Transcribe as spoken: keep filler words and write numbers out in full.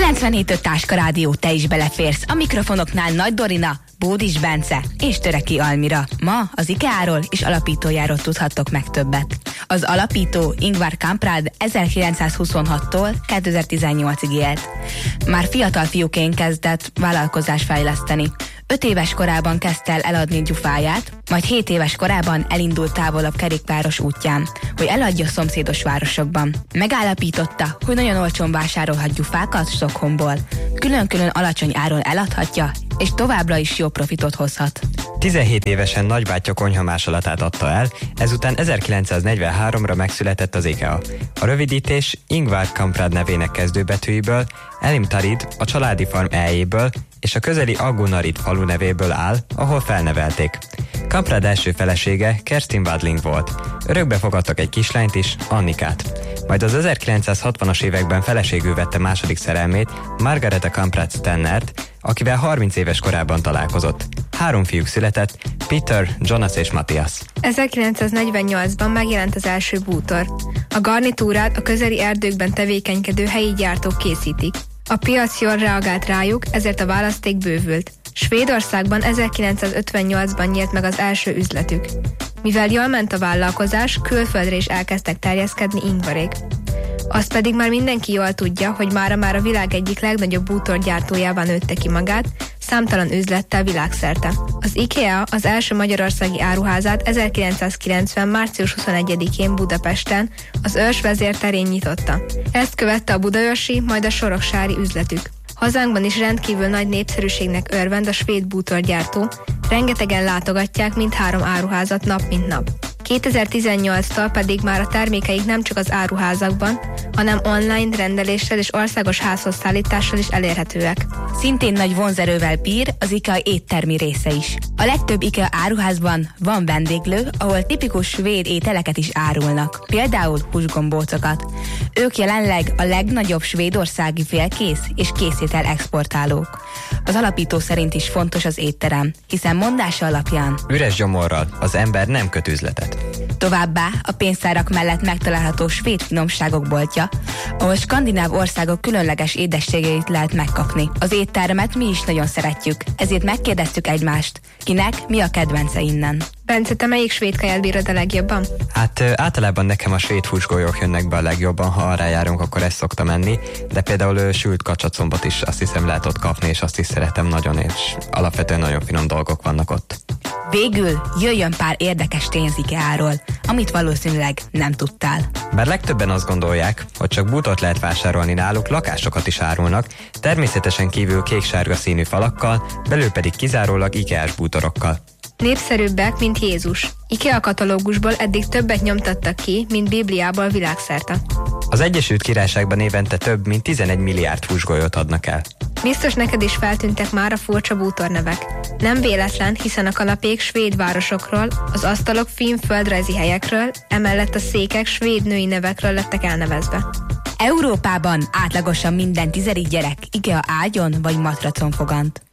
kilencvenhét öt Táska Rádió, te is beleférsz. A mikrofonoknál Nagy Dorina, Bódis Bence és Töreki Almira. Ma az IKEA-ról és alapítójáról tudhattok meg többet. Az alapító Ingvar Kamprad ezerkilencszázhuszonhattól kétezer-tizennyolcig élt. Már fiatal fiúként kezdett vállalkozást fejleszteni. Öt éves korában kezdte el eladni gyufáját, majd hét éves korában elindult távolabb kerékpáros útján, hogy eladja szomszédos városokban. Megállapította, hogy nagyon olcsón vásárolhat gyufákat Stockholmból, külön-külön alacsony áron eladhatja, és továbbra is jó profitot hozhat. tizenhét évesen nagybátyja konyhamásolatát adta el, ezután ezerkilencszáznegyvenháromra megszületett az IKEA. A rövidítés Ingvar Kamprad nevének kezdőbetűiből, Elimtarid a családi farm eljéből és a közeli Agunarid falu nevéből áll, ahol felnevelték. Kamprad első felesége Kerstin Wadling volt. Örökbe fogadtak egy kislányt is, Annikát. Majd az ezerkilencszázhatvanas években feleségül vette második szerelmét, Margareta Kamprad Stennert, akivel harminc éves korában találkozott. Három fiúk született, Peter, Jonas és Matthias. ezerkilencszáznegyvennyolcban megjelent az első bútor. A garnitúrát a közeli erdőkben tevékenykedő helyi gyártók készítik. A piac jól reagált rájuk, ezért a választék bővült. Svédországban ezerkilencszázötvennyolcban nyílt meg az első üzletük. Mivel jól ment a vállalkozás, külföldre is elkezdtek terjeszkedni Ingvarék. Azt pedig már mindenki jól tudja, hogy mára már a világ egyik legnagyobb bútorgyártójában nőtte ki magát, számtalan üzlettel világszerte. Az IKEA az első magyarországi áruházát ezerkilencszázkilencven. március huszonegyedikén Budapesten, az Örs vezérterén nyitotta. Ezt követte a budaörsi, majd a soroksári üzletük. Hazánkban is rendkívül nagy népszerűségnek örvend a svéd bútorgyártó, rengetegen látogatják mindhárom áruházat nap mint nap. kétezer-tizennyolctól pedig már a termékeik nem csak az áruházakban, hanem online rendeléssel és országos házhoz szállítással is elérhetőek. Szintén nagy vonzerővel bír az IKEA éttermi része is. A legtöbb IKEA áruházban van vendéglő, ahol tipikus svéd ételeket is árulnak, például húsgombócokat. Ők jelenleg a legnagyobb svédországi félkész és készétel exportálók. Az alapító szerint is fontos az étterem, hiszen mondása alapján üres gyomorral az ember nem köt üzletet. Továbbá a pénztárak mellett megtalálható svéd finomságok boltja, ahol skandináv országok különleges édességeit lehet megkapni. Az éttermet mi is nagyon szeretjük, ezért megkérdeztük egymást, kinek mi a kedvence innen. Bence, te melyik svéd kaját bírod a legjobban? Hát általában nekem a svéd húsgolyók jönnek be a legjobban, ha arra járunk, akkor ezt szoktam enni, de például sült kacsacombot is azt hiszem lehet ott kapni, és azt is szeretem nagyon, és alapvetően nagyon finom dolgok vannak ott. Végül jöjjön pár érdekes tény az IKEA-ról, amit valószínűleg nem tudtál. Bár legtöbben azt gondolják, hogy csak bútort lehet vásárolni náluk, lakásokat is árulnak, természetesen kívül kék-sárga színű falakkal, belül pedig kizárólag IKEA-s bútorokkal. Népszerűbbek, mint Jézus. IKEA katalógusból eddig többet nyomtattak ki, mint Bibliából világszerte. Az Egyesült Királyságban évente több mint tizenegy milliárd húsgolyót adnak el. Biztos neked is feltűntek már a furcsa bútornevek. Nem véletlen, hiszen a kanapék svéd városokról, az asztalok finn földrajzi helyekről, emellett a székek svéd női nevekről lettek elnevezve. Európában átlagosan minden tizedik gyerek IKEA ágyon vagy matracon fogant.